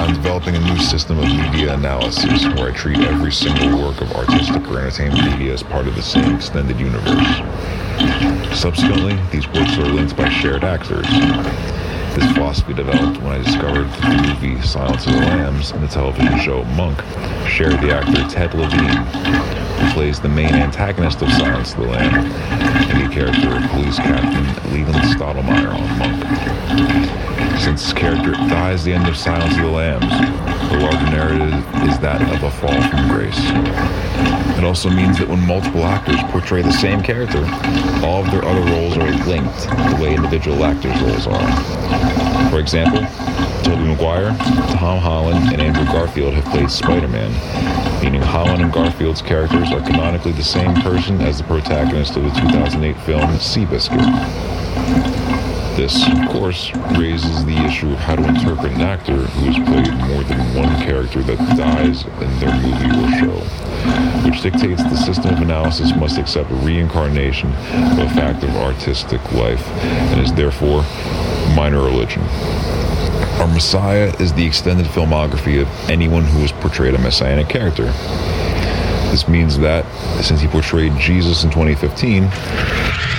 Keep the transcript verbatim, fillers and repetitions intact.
I'm developing a new system of media analysis where I treat every single work of artistic or entertainment media as part of the same extended universe. Subsequently, these works are linked by shared actors. This philosophy developed when I discovered that the movie Silence of the Lambs and the television show Monk shared the actor Ted Levine, who plays the main antagonist of Silence of the Lambs, and the character of police captain Leland Stottlemyre on Monk. Since this character dies at the end of Silence of the Lambs, the larger narrative is that of a fall from grace. It also means that when multiple actors portray the same character, all of their other roles are linked the way individual actors' roles are. For example, Tobey Maguire, Tom Holland, and Andrew Garfield have played Spider-Man, meaning Holland and Garfield's characters are canonically the same person as the protagonist of the two thousand eight film Seabiscuit. This, of course, raises the issue of how to interpret an actor who has played more than one character that dies in their movie or show, which dictates the system of analysis must accept a reincarnation of a fact of artistic life and is therefore minor religion. Our Messiah is the extended filmography of anyone who has portrayed a messianic character. This means that, since he portrayed Jesus in twenty fifteen,